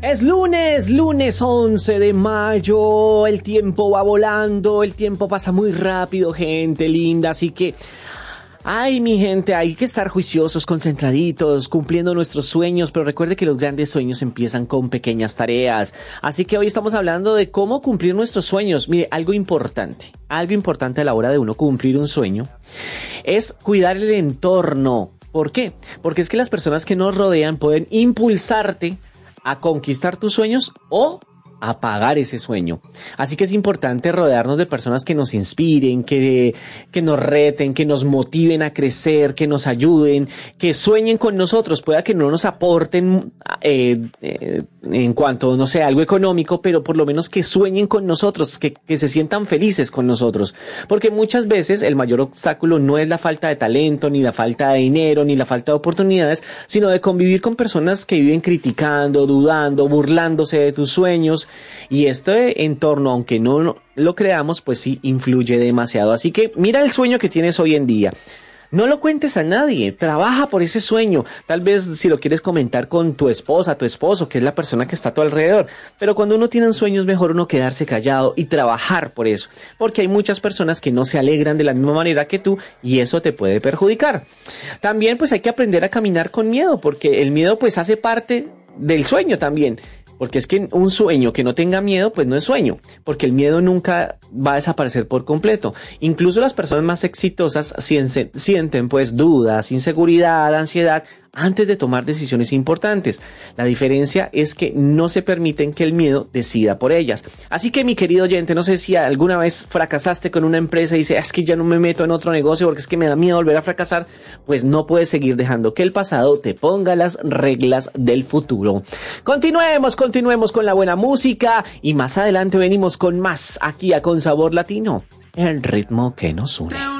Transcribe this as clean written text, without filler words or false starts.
Es lunes 11 de mayo, el tiempo va volando, el tiempo pasa muy rápido, gente linda, así que, ay mi gente, hay que estar juiciosos, concentraditos, cumpliendo nuestros sueños, pero recuerde que los grandes sueños empiezan con pequeñas tareas, así que hoy estamos hablando de cómo cumplir nuestros sueños. Mire, algo importante a la hora de uno cumplir un sueño, es cuidar el entorno. ¿Por qué? Porque es que las personas que nos rodean pueden impulsarte a conquistar tus sueños o apagar ese sueño. Así que es importante rodearnos de personas que nos inspiren, que nos reten, que nos motiven a crecer, que nos ayuden, que sueñen con nosotros. Pueda que no nos aporten en cuanto, no sé, algo económico, pero por lo menos que sueñen con nosotros, que se sientan felices con nosotros. Porque muchas veces el mayor obstáculo no es la falta de talento, ni la falta de dinero, ni la falta de oportunidades, sino de convivir con personas que viven criticando, dudando, burlándose de tus sueños. Y este entorno, aunque no lo creamos, pues sí influye demasiado. Así que mira el sueño que tienes hoy en día. No lo cuentes a nadie, trabaja por ese sueño. Tal vez si lo quieres comentar con tu esposa, tu esposo, que es la persona que está a tu alrededor. Pero cuando uno tiene un sueño es mejor uno quedarse callado y trabajar por eso. Porque hay muchas personas que no se alegran de la misma manera que tú y eso te puede perjudicar. También pues hay que aprender a caminar con miedo, porque el miedo pues hace parte del sueño también. Porque es que un sueño que no tenga miedo, pues no es sueño, porque el miedo nunca va a desaparecer por completo. Incluso las personas más exitosas sienten pues dudas, inseguridad, ansiedad antes de tomar decisiones importantes. La diferencia es que no se permiten que el miedo decida por ellas. Así que mi querido oyente, no sé si alguna vez fracasaste con una empresa y dices, es que ya no me meto en otro negocio porque es que me da miedo volver a fracasar, pues no puedes seguir dejando que el pasado te ponga las reglas del futuro. Continuemos con la buena música y más adelante venimos con más aquí a Con Sabor Latino, el ritmo que nos une.